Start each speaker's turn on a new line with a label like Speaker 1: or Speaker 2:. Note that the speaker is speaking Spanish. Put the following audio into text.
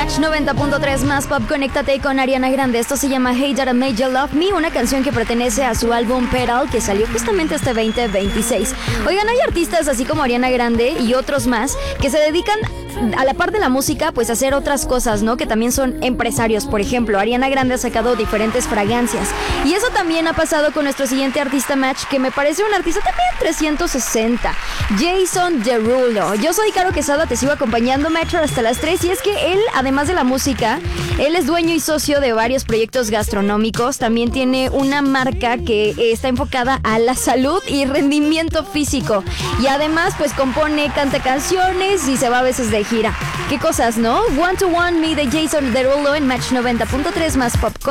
Speaker 1: Match 90.3 más pop, conéctate con Ariana Grande. Esto se llama Hey That I Made You Love Me, una canción que pertenece a su álbum Petal, que salió justamente este 2026. Oigan, hay artistas así como Ariana Grande y otros más que se dedican a la par de la música, pues a hacer otras cosas, ¿no? Que también son empresarios. Por ejemplo, Ariana Grande ha sacado diferentes fragancias. Y eso también ha pasado con nuestro siguiente artista Match, que me parece un artista también 360. Jason Derulo. Yo soy Caro Quesada, te sigo acompañando, Metro, hasta las 3. Y es que él, además de la música, él es dueño y socio de varios proyectos gastronómicos. También tiene una marca que está enfocada a la salud y rendimiento físico. Y además, pues compone, canta canciones y se va a veces de gira. Qué cosas, ¿no? One to One Me de Jason Derulo en Match 90.3 más pop.